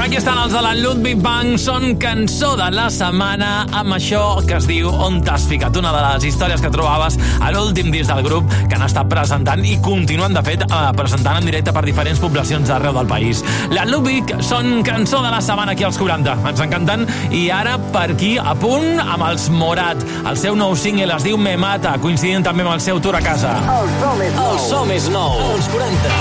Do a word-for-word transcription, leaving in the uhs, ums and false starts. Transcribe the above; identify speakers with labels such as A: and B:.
A: Aquí estan els de la Ludwig Band, són cançó de la setmana amb això que es diu On t'has ficat, una de les històries que trobaves a l'últim disc del grup que han estat presentant i continuen, de fet, eh, presentant en directe per diferents poblacions d'arreu del país. La Ludwig són cançó de la setmana aquí als quaranta. Ens encanten. I ara per aquí, a punt, amb els Morat. El seu nou single es diu Me Mata, coincidint també amb el seu tour a casa.
B: El som és nou.
C: El som és nou. Els quaranta.